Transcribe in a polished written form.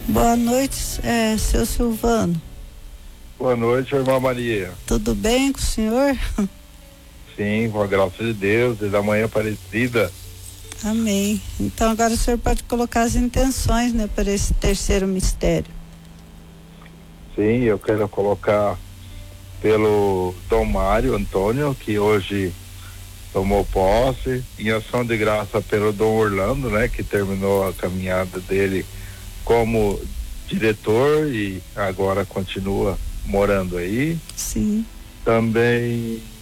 Boa noite, seu Silvano. Boa noite, irmã Maria. Tudo bem com o senhor? Sim, com a graça de Deus, desde a manhã Aparecida. Amém. Então agora o senhor pode colocar as intenções, né, para esse terceiro mistério. Sim, eu quero colocar pelo Dom Mário Antônio, que hoje tomou posse, em ação de graça pelo Dom Orlando, né, que terminou a caminhada dele como diretor e agora continua morando aí. Sim. Também